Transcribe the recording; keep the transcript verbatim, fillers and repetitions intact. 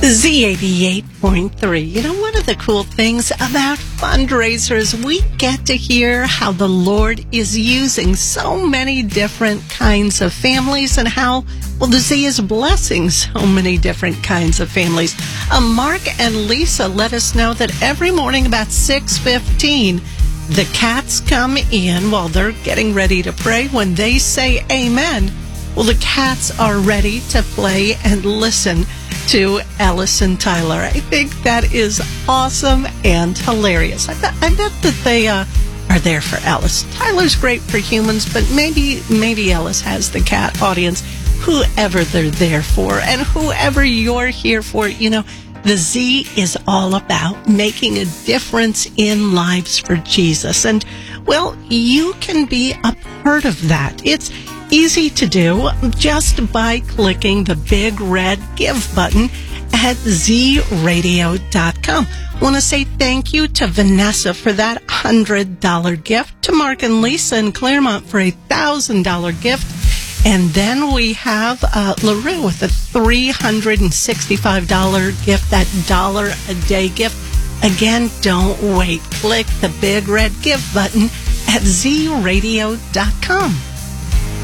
Z eighty-eight point three. You know, one of the cool things about fundraisers, we get to hear how the Lord is using so many different kinds of families and how, well, the Z is blessing so many different kinds of families. Uh, Mark and Lisa let us know that every morning about six fifteen, the cats come in while they're getting ready to pray. When they say amen, well, the cats are ready to play and listen to Ellis and Tyler. I think that is awesome and hilarious. I bet, I bet that they uh, are there for Ellis. Tyler's great for humans, but maybe maybe Ellis has the cat audience. Whoever they're there for and whoever you're here for, you know, the Z is all about making a difference in lives for Jesus. And, well, you can be a part of that. It's easy to do just by clicking the big red give button at z radio dot com. I want to say thank you to Vanessa for that one hundred dollars gift, to Mark and Lisa in Claremont for a one thousand dollars gift, and then we have uh, LaRue with a three hundred sixty-five dollars gift, that dollar a day gift. Again, don't wait. Click the big red give button at z radio dot com.